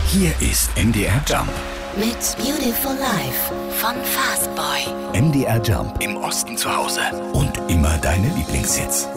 Hier ist MDR Jump mit Beautiful Life von Fastboy. MDR Jump im Osten zu Hause und immer deine Lieblingshits.